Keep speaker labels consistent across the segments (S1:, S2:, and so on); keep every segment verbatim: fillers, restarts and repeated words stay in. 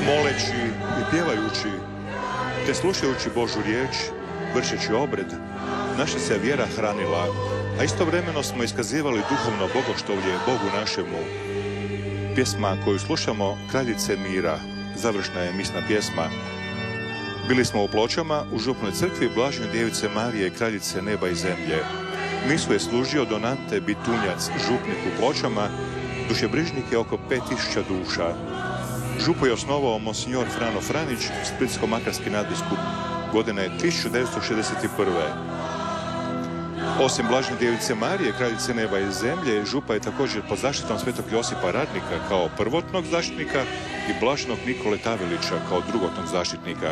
S1: moleći i pjevajući, te slušajući Božju riječ, vršeći obred, naša se vjera hranila, a istovremeno smo iskazivali duhovno bogoštovlje Bogu našemu. Pjesma koju slušamo, Kraljice mira, završna je misna pjesma. Bili smo u Pločama, u župnoj crkvi Blažene Djevice Marije, Kraljice neba i zemlje. Misu je služio Don Ante Bitunjac, župnik u Pločama, dušebrižnik je oko pet tisuća duša. Župu je osnovao monsignor Frano Franić, splitsko-makarski nadbiskup, godine tisuću devetsto šezdeset prve. Osim Blažene Djevice Marije, Kraljice neba i zemlje, župa je također pod zaštitom svetog Josipa Radnika kao prvotnog zaštitnika i Blaženog Nikole Tavelića kao drugotnog zaštitnika.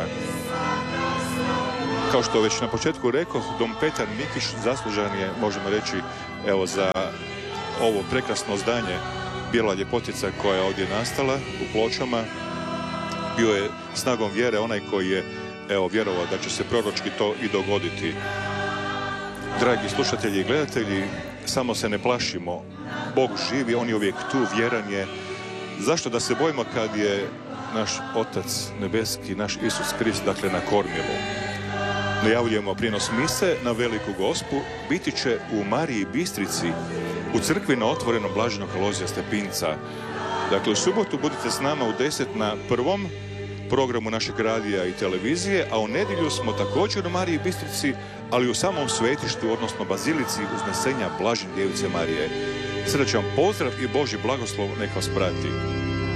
S1: Kao što već na početku rekao, dom Petar Mikić zaslužan je, možemo reći, evo za ovo prekrasno zdanje, bijela ljepotica koja je ovdje nastala u Pločama. Bio je snagom vjere onaj koji je, evo, vjerovao da će se proročki to i dogoditi. Dragi slušatelji i gledatelji, samo se ne plašimo. Bog živi, on je uvijek tu, vjeran je. Zašto da se bojimo kad je naš Otac nebeski, naš Isus Krist, dakle na kormilu? Najavljujemo prijenos mise na Veliku Gospu, biti će u Mariji Bistrici, u crkvi na otvorenom Blaženog Alojzija Stepinca. Dakle, u subotu budite s nama u deset na prvom programu našeg radija i televizije, a u nedjelju smo također u Mariji Bistrici, ali u samom svetištu, odnosno bazilici Uznesenja Blažene Djevice Marije. Srdačan pozdrav i Božji blagoslov neka vas prati.